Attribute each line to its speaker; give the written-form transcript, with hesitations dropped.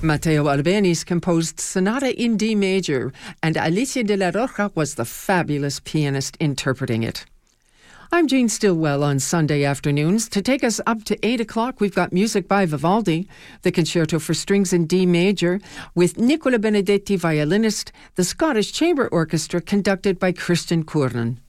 Speaker 1: Matteo Albeni's composed Sonata in D major, and Alicia de la Rocha was the fabulous pianist interpreting it. I'm Jean Stillwell on Sunday afternoons. To take us up to 8 o'clock, we've got music by Vivaldi, the Concerto for Strings in D major, with Nicola Benedetti, violinist, the Scottish Chamber Orchestra conducted by Christian Curran.